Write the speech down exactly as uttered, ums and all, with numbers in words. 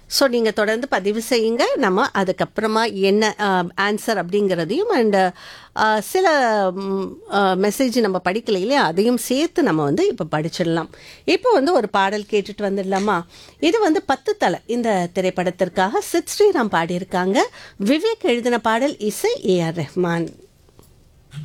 So நீங்கள் தொடர்ந்து பதிவு செய்யுங்க. நம்ம அதுக்கப்புறமா என்ன ஆன்சர் அப்படிங்கிறதையும் அண்ட் சில மெசேஜ் நம்ம படிக்கல இல்லையா, அதையும் சேர்த்து நம்ம வந்து இப்போ படிச்சிடலாம். இப்போ வந்து ஒரு பாடல் கேட்டுட்டு வந்துடலாமா? இது வந்து பத்து தலை இந்த திரைப்படத்திற்காக சித் ஸ்ரீராம் பாடியிருக்காங்க. விவேக் எழுதின பாடல், இசை ஏ ஆர் ரஹ்மான்.